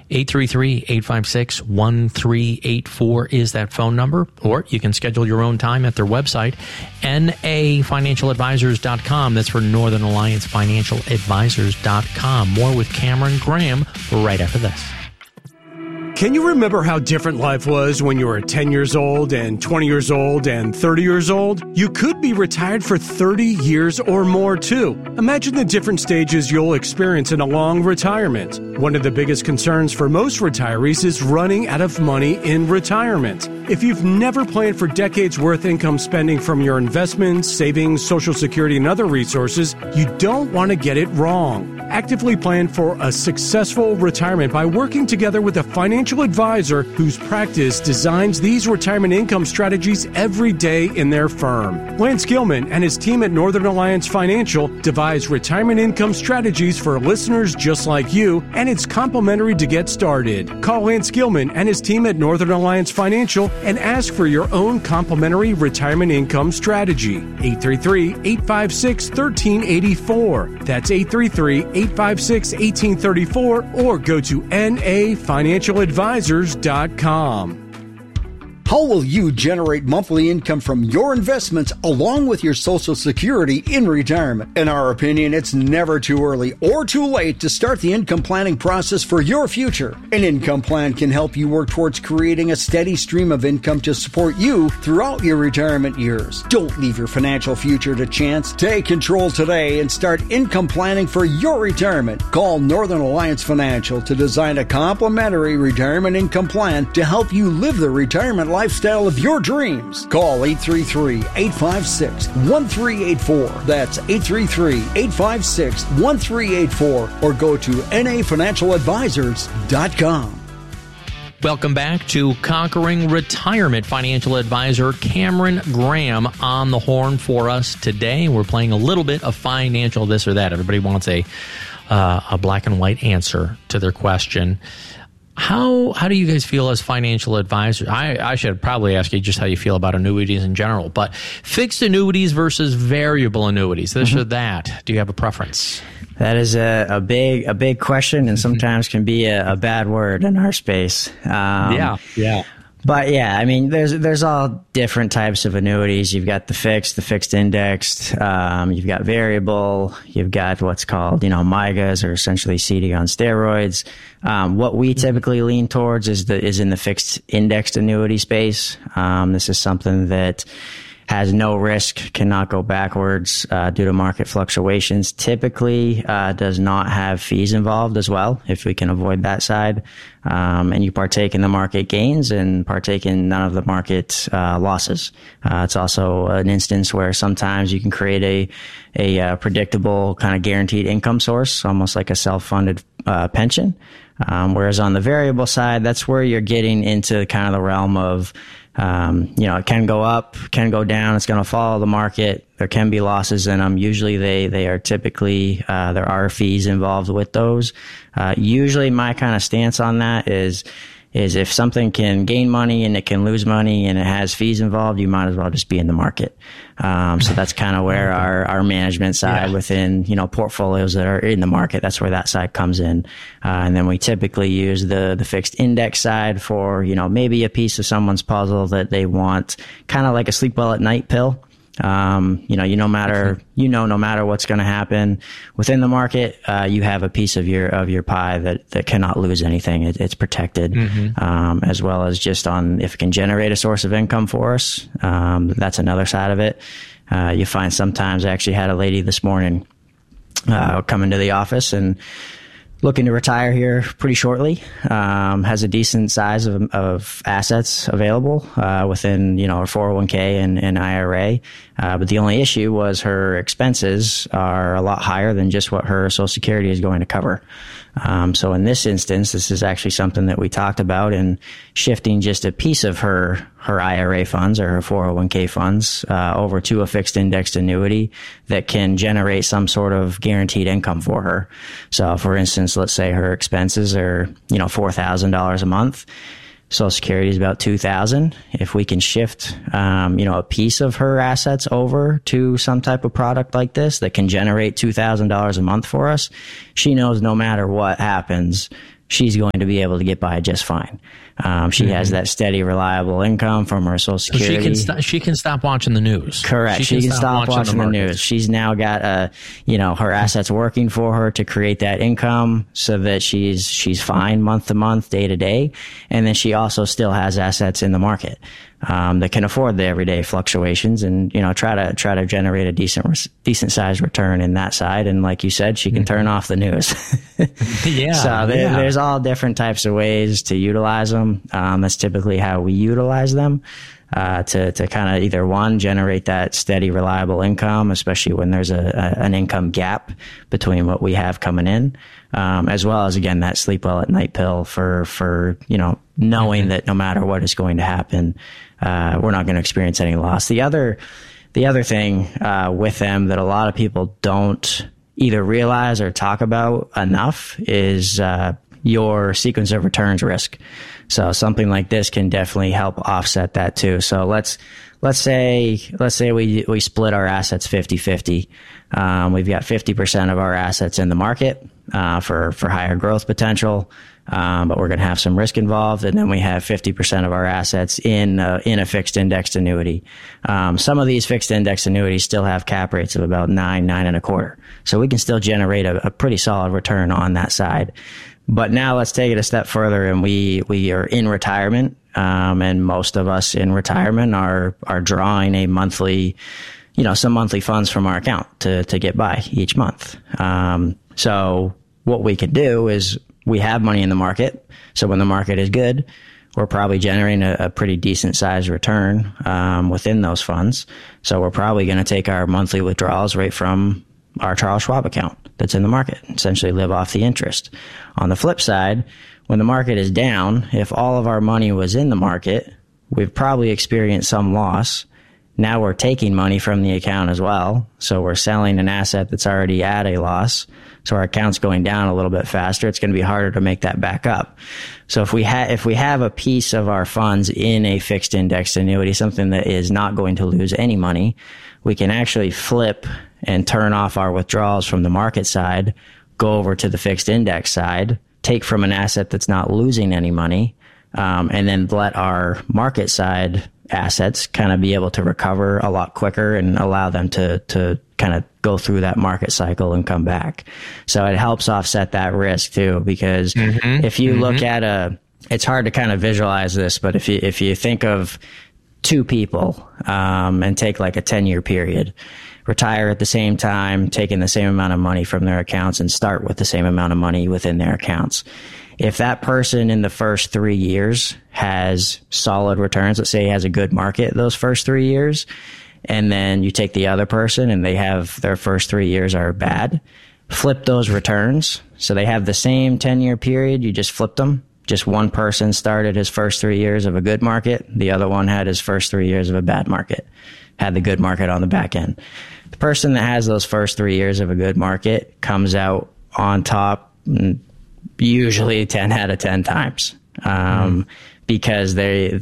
833-856-1384 is that phone number, or you can schedule your own time at their website, nafinancialadvisors.com. That's for Northern Alliance Financial Advisors.com. More with Cameron Graham right after this. Can you remember how different life was when you were 10 years old and 20 years old and 30 years old? You could be retired for 30 years or more, too. Imagine the different stages you'll experience in a long retirement. One of the biggest concerns for most retirees is running out of money in retirement. If you've never planned for decades' worth income spending from your investments, savings, Social Security, and other resources, you don't want to get it wrong. Actively plan for a successful retirement by working together with a financial advisor whose practice designs these retirement income strategies every day in their firm. Lance Gilman and his team at Northern Alliance Financial devise retirement income strategies for listeners just like you, and it's complimentary to get started. Call Lance Gilman and his team at Northern Alliance Financial and ask for your own complimentary retirement income strategy. 833-856-1384. That's 833-856-1834, or go to nafinancialadvisors.com. How will you generate monthly income from your investments along with your Social Security in retirement? In our opinion, it's never too early or too late to start the income planning process for your future. An income plan can help you work towards creating a steady stream of income to support you throughout your retirement years. Don't leave your financial future to chance. Take control today and start income planning for your retirement. Call Northern Alliance Financial to design a complimentary retirement income plan to help you live the retirement lifestyle of your dreams. Call 833-856-1384. That's 833-856-1384, or go to nafinancialadvisors.com. Welcome back to Conquering Retirement. Financial advisor Cameron Graham on the horn for us today. We're playing a little bit of financial this or that. Everybody wants a black and white answer to their question. How do you guys feel as financial advisors? I should probably ask you just how you feel about annuities in general, but fixed annuities versus variable annuities, this or that. Do you have a preference? That is a big question, and sometimes can be a bad word in our space. Yeah. But yeah, I mean, there's all different types of annuities. You've got the fixed indexed, you've got variable, you've got what's called, MYGAs, or essentially CD on steroids. What we typically lean towards is in the fixed indexed annuity space. This is something that has no risk, cannot go backwards due to market fluctuations. Typically does not have fees involved as well, if we can avoid that side. And you partake in the market gains and partake in none of the market losses. It's also an instance where sometimes you can create a predictable kind of guaranteed income source, almost like a self-funded pension. Whereas on the variable side, that's where you're getting into kind of the realm of it can go up, can go down. It's going to follow the market. There can be losses in them. Usually they are typically, there are fees involved with those. Usually my kind of stance on that is if something can gain money and it can lose money and it has fees involved, you might as well just be in the market. So that's kind of where our management side within, portfolios that are in the market, that's where that side comes in. And then we typically use the fixed index side for, maybe a piece of someone's puzzle that they want, kind of like a sleep well at night pill. No matter what's going to happen within the market, you have a piece of your pie that cannot lose anything. It's protected, as well as just on if it can generate a source of income for us. That's another side of it. You find sometimes, I actually had a lady this morning, come into the office and looking to retire here pretty shortly, has a decent size of assets available within, her 401k and IRA. But the only issue was her expenses are a lot higher than just what her Social Security is going to cover. So in this instance, this is actually something that we talked about in shifting just a piece of her IRA funds or her 401k funds over to a fixed indexed annuity that can generate some sort of guaranteed income for her. So for instance, let's say her expenses are, $4,000 a month. Social Security is about $2,000. If we can shift, a piece of her assets over to some type of product like this that can generate $2,000 a month for us, she knows no matter what happens, she's going to be able to get by just fine. She has that steady, reliable income from her Social Security. She can stop watching the news. Correct. She can stop watching the news. She's now got her assets working for her to create that income so that she's fine month to month, day to day. And then she also still has assets in the market that can afford the everyday fluctuations and, try to generate a decent sized return in that side. And like you said, she can turn off the news. Yeah. So there's all different types of ways to utilize them. That's typically how we utilize them. To kind of either one, generate that steady, reliable income, especially when there's an income gap between what we have coming in, as well as, again, that sleep well at night pill for knowing that no matter what is going to happen, we're not going to experience any loss. The other thing with them that a lot of people don't either realize or talk about enough is your sequence of returns risk. So something like this can definitely help offset that too. So let's say we split our assets 50-50. We've got 50% of our assets in the market for higher growth potential, but we're going to have some risk involved, and then we have 50% of our assets in a fixed indexed annuity. Some of these fixed indexed annuities still have cap rates of about 9.25. So we can still generate a pretty solid return on that side. But now let's take it a step further, and we are in retirement, and most of us in retirement are drawing a monthly, some monthly funds from our account to get by each month. So what we could do is we have money in the market. So when the market is good, we're probably generating a pretty decent sized return within those funds. So we're probably going to take our monthly withdrawals right from our Charles Schwab account that's in the market, essentially live off the interest. On the flip side, when the market is down, if all of our money was in the market, we've probably experienced some loss. Now we're taking money from the account as well. So we're selling an asset that's already at a loss. So our account's going down a little bit faster. It's going to be harder to make that back up. So if we have a piece of our funds in a fixed index annuity, something that is not going to lose any money, we can actually flip and turn off our withdrawals from the market side, go over to the fixed index side, take from an asset that's not losing any money, and then let our market side assets kind of be able to recover a lot quicker and allow them to kind of go through that market cycle and come back. So it helps offset that risk too, because if you look at it's hard to kind of visualize this, but if you think of two people and take like a 10-year period, retire at the same time, taking the same amount of money from their accounts and start with the same amount of money within their accounts. If that person in the first 3 years has solid returns, let's say he has a good market those first 3 years, and then you take the other person and they have their first 3 years are bad, flip those returns. So they have the same 10-year period, you just flipped them. Just one person started his first 3 years of a good market. The other one had his first 3 years of a bad market, had the good market on the back end. The person that has those first 3 years of a good market comes out on top usually 10 out of 10 times. Because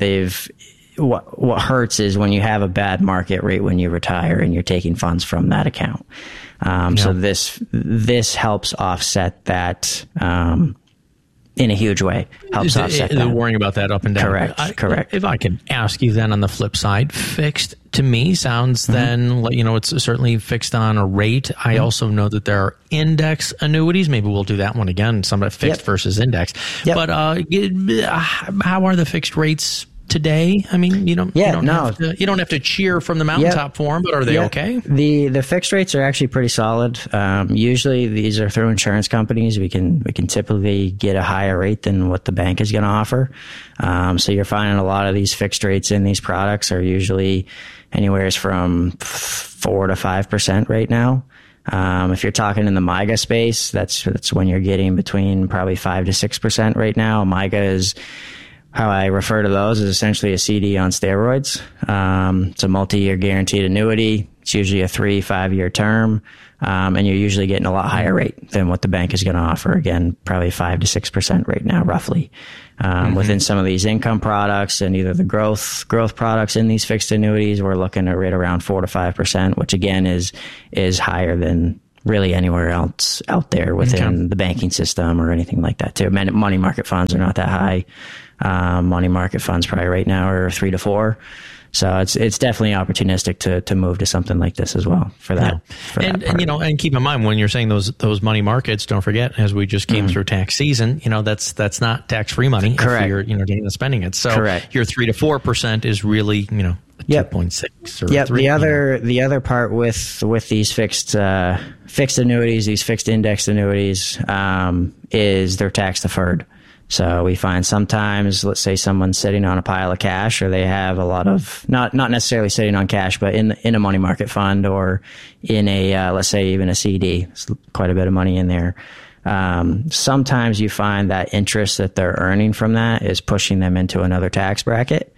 what hurts is when you have a bad market rate when you retire and you're taking funds from that account. So this helps offset that, in a huge way, helps offset that. Worrying about that up and down. Correct. If I can ask you then on the flip side, fixed to me sounds then, it's certainly fixed on a rate. I also know that there are index annuities. Maybe we'll do that one again, some of fixed versus index. But how are the fixed rates today? I mean, you don't have to cheer from the mountaintop for them, but are they okay? The fixed rates are actually pretty solid. Usually these are through insurance companies. We can typically get a higher rate than what the bank is going to offer. So you're finding a lot of these fixed rates in these products are usually anywhere from 4 to 5% right now. If you're talking in the MYGA space, that's when you're getting between probably 5 to 6% right now. MYGA is, how I refer to those, is essentially a CD on steroids. It's a multi-year guaranteed annuity. It's usually a 3-5 year term. And you're usually getting a lot higher rate than what the bank is going to offer. Again, probably 5 to 6% right now, roughly. Within some of these income products and either the growth products in these fixed annuities, we're looking at right around 4 to 5%, which again is higher than really anywhere else out there within the banking system or anything like that too. Money market funds are not that high. Money market funds probably right now are 3 to 4. So it's definitely opportunistic to move to something like this as well for that. Yeah. And keep in mind when you're saying those money markets, don't forget, as we just came through tax season, that's not tax-free money. Correct. If you're getting and spending it. So correct. Your 3 to 4% is really 2.6 or 3. The other part with these fixed annuities, these fixed indexed annuities, is they're tax deferred. So we find sometimes, let's say someone's sitting on a pile of cash, or they have a lot of, not necessarily sitting on cash, but in a money market fund or in a, let's say even a CD. There's quite a bit of money in there. Sometimes you find that interest that they're earning from that is pushing them into another tax bracket.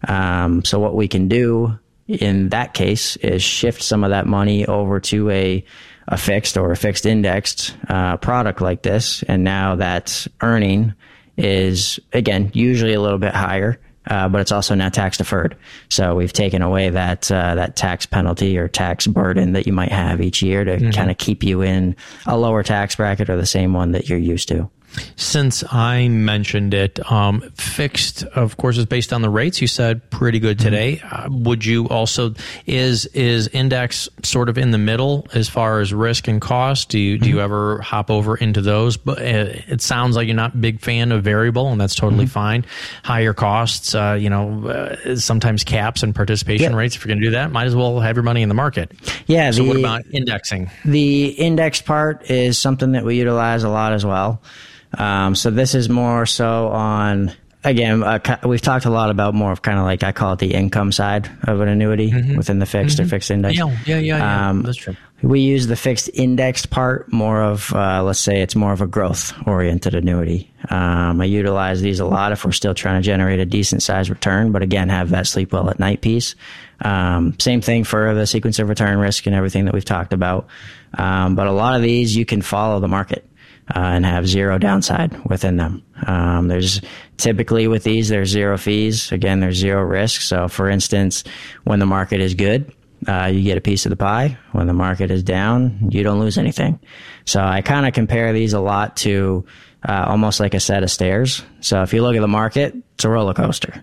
So what we can do in that case is shift some of that money over to a fixed or a fixed indexed product like this. And now that earning is, again, usually a little bit higher, but it's also now tax deferred. So we've taken away that tax penalty or tax burden that you might have each year to kind of keep you in a lower tax bracket or the same one that you're used to. Since I mentioned it, fixed, of course, is based on the rates. You said pretty good today. Would you also, is index sort of in the middle as far as risk and cost? Do you ever hop over into those? But it sounds like you're not a big fan of variable, and that's totally fine. Higher costs, sometimes caps and participation rates. If you're going to do that, might as well have your money in the market. Yeah. So what about indexing? The index part is something that we utilize a lot as well. So this is more so on, again, we've talked a lot about more of kind of like, I call it the income side of an annuity within the fixed or fixed index. Yeah. That's true. We use the fixed indexed part more of, let's say it's more of a growth oriented annuity. I utilize these a lot if we're still trying to generate a decent size return, but again, have that sleep well at night piece. Same thing for the sequence of return risk and everything that we've talked about. But a lot of these you can follow the market. And have zero downside within them. There's typically with these, there's zero fees. Again, there's zero risk. So for instance, when the market is good, you get a piece of the pie. When the market is down, you don't lose anything. So I kind of compare these a lot to almost like a set of stairs. So if you look at the market, it's a roller coaster.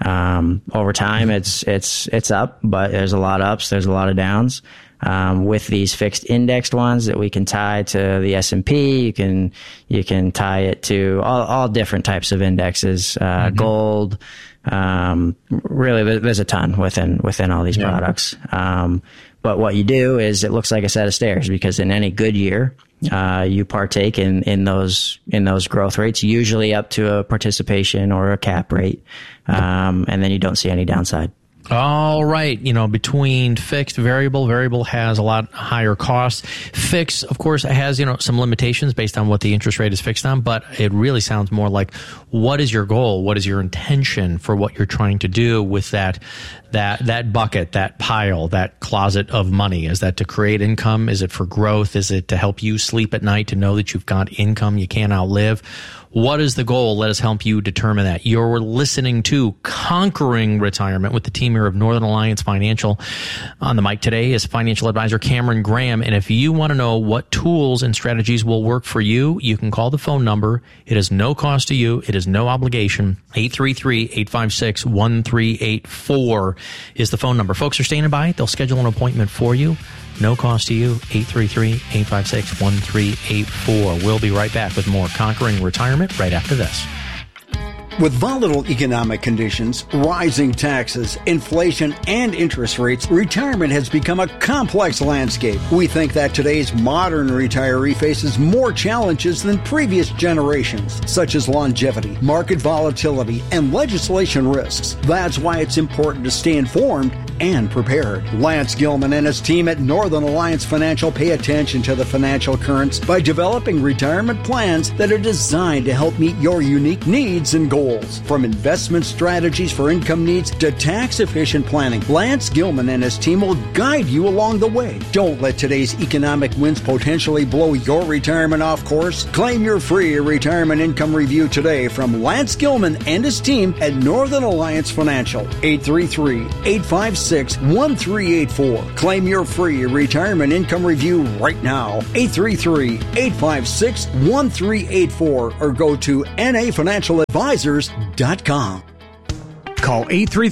Over time, it's up, but there's a lot of ups, there's a lot of downs. With these fixed indexed ones that we can tie to the S&P, you can tie it to all different types of indexes, gold. Really, there's a ton within all these products. But what you do is it looks like a set of stairs, because in any good year, you partake in those growth rates, usually up to a participation or a cap rate, and then you don't see any downside. All right. Between fixed, variable has a lot higher costs. Fixed, of course, has, some limitations based on what the interest rate is fixed on, but it really sounds more like, what is your goal? What is your intention for what you're trying to do with that bucket, that pile, that closet of money? Is that to create income? Is it for growth? Is it to help you sleep at night, to know that you've got income you can't outlive? What is the goal? Let us help you determine that. You're listening to Conquering Retirement with the team here of Northern Alliance Financial. On the mic today is financial advisor Cameron Graham. And if you want to know what tools and strategies will work for you, you can call the phone number. It is no cost to you. It is no obligation. 833-856-1384 is the phone number. Folks are standing by. They'll schedule an appointment for you. No cost to you, 833-856-1384. We'll be right back with more Conquering Retirement right after this. With volatile economic conditions, rising taxes, inflation, and interest rates, retirement has become a complex landscape. We think that today's modern retiree faces more challenges than previous generations, such as longevity, market volatility, and legislation risks. That's why it's important to stay informed and prepared. Lance Gilman and his team at Northern Alliance Financial pay attention to the financial currents by developing retirement plans that are designed to help meet your unique needs and goals. goals. From investment strategies for income needs to tax-efficient planning, Lance Gilman and his team will guide you along the way. Don't let today's economic winds potentially blow your retirement off course. Claim your free retirement income review today from Lance Gilman and his team at Northern Alliance Financial. 833-856-1384. Claim your free retirement income review right now. 833-856-1384 or go to nafinancialadvisors.com. Call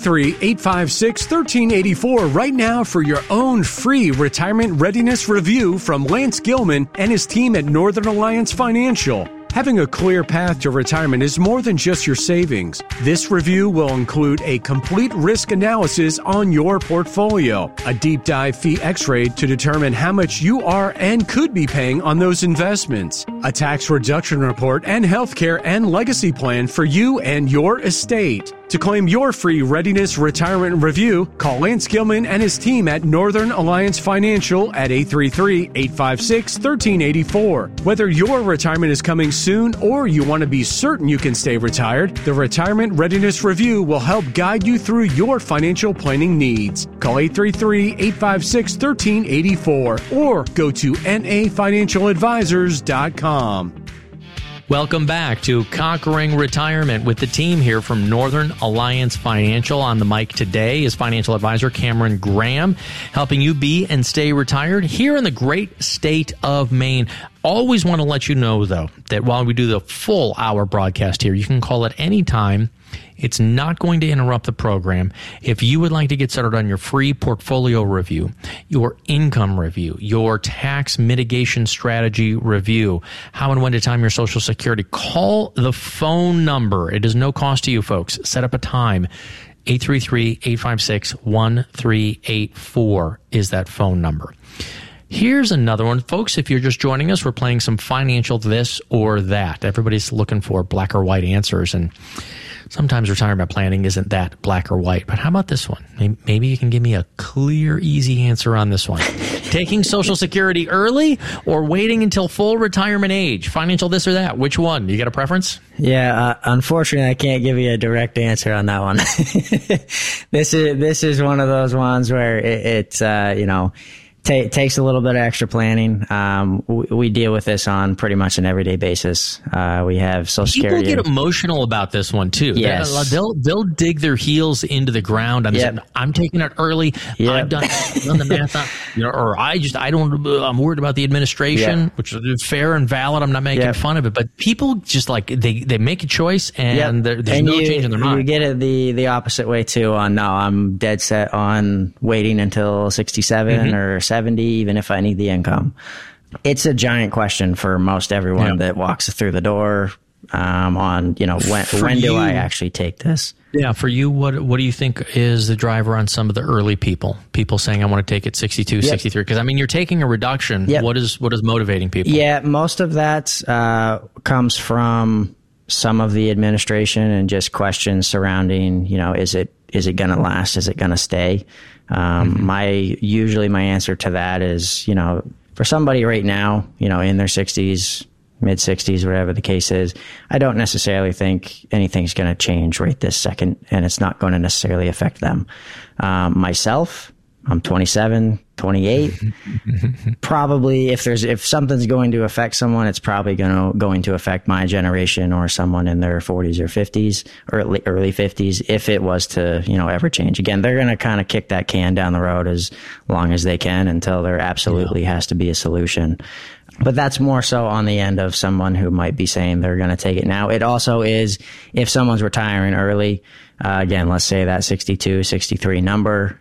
833-856-1384 right now for your own free retirement readiness review from Lance Gilman and his team at Northern Alliance Financial. Having a clear path to retirement is more than just your savings. This review will include a complete risk analysis on your portfolio, a deep dive fee x-ray to determine how much you are and could be paying on those investments, a tax reduction report, and healthcare and legacy plan for you and your estate. To claim your free Readiness Retirement Review, call Lance Gilman and his team at Northern Alliance Financial at 833-856-1384. Whether your retirement is coming soon or you want to be certain you can stay retired, the Retirement Readiness Review will help guide you through your financial planning needs. Call 833-856-1384 or go to nafinancialadvisors.com. Welcome back to Conquering Retirement with the team here from Northern Alliance Financial. On the mic today is financial advisor Cameron Graham, helping you be and stay retired here in the great state of Maine. Always want to let you know, though, that while we do the full hour broadcast here, you can call at any time. It's not going to interrupt the program. If you would like to get started on your free portfolio review, your income review, your tax mitigation strategy review, how and when to time your Social Security, call the phone number. It is no cost to you, folks. Set up a time. 833-856-1384 is that phone number. Here's another one. Folks, if you're just joining us, we're playing some financial this or that. Everybody's looking for black or white answers, and sometimes retirement planning isn't that black or white. But how about this one? Maybe you can give me a clear, easy answer on this one. Taking Social Security early or waiting until full retirement age? Financial this or that? Which one? You got a preference? Yeah, unfortunately, I can't give you a direct answer on that one. This is one of those ones where it's takes a little bit of extra planning. We deal with this on pretty much an everyday basis. We have Social Security. People get emotional about this one too. Yes. They'll dig their heels into the ground. I'm taking it early. Yep. I've done the math, I'm worried about the administration, which is fair and valid. I'm not making fun of it, but people just they make a choice and there's no change in their mind. You get it the opposite way too. I'm dead set on waiting until 67 or 70, even if I need the income. It's a giant question for most everyone that walks through the door when do I actually take this? Yeah, for you, what do you think is the driver on some of the early people? People saying, I want to take it 62, 63. Because, you're taking a reduction. Yep. What is motivating people? Yeah, most of that comes from some of the administration and just questions surrounding, is it going to last? Is it going to stay? My answer to that is, for somebody right now, in their 60s, mid 60s, whatever the case is, I don't necessarily think anything's going to change right this second, and it's not going to necessarily affect them. Myself, I'm 27, 28. Probably if something's going to affect someone, it's probably going to affect my generation or someone in their 40s or 50s or early 50s if it was to, ever change. Again, they're going to kind of kick that can down the road as long as they can until there absolutely has to be a solution. But that's more so on the end of someone who might be saying they're going to take it now. It also is if someone's retiring early, again, let's say that 62, 63 number,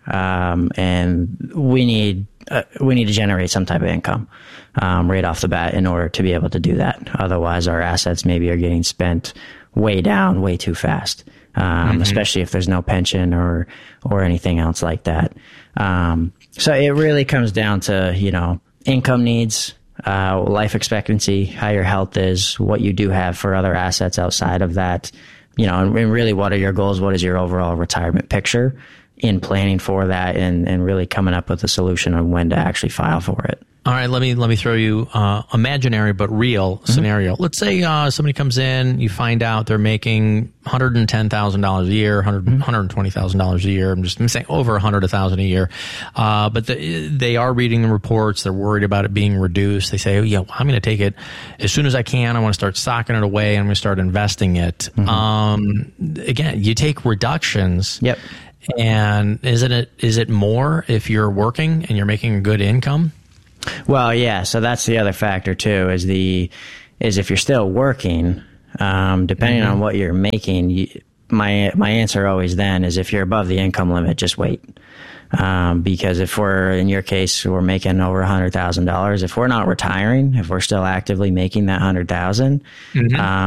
and we need to generate some type of income right off the bat in order to be able to do that. Otherwise, our assets maybe are getting spent way down, way too fast, especially if there's no pension or anything else like that. So it really comes down to, income needs, life expectancy, how your health is, what you do have for other assets outside of that, and really what are your goals? What is your overall retirement picture in planning for that and really coming up with a solution on when to actually file for it? All right, let me throw you imaginary but real scenario. Let's say somebody comes in, you find out they're making $110,000 a year, $120,000 a year. I'm saying over $100,000 a year, but they are reading the reports. They're worried about it being reduced. They say, "Oh yeah, I'm going to take it as soon as I can. I want to start socking it away. I'm going to start investing it." Again, you take reductions. Yep. And is it more if you're working and you're making a good income? Well, yeah. So that's the other factor too. Is if you're still working, depending on what you're making. My answer always then is if you're above the income limit, just wait. Because if in your case, we're making over $100,000, if we're not retiring, if we're still actively making that $100,000,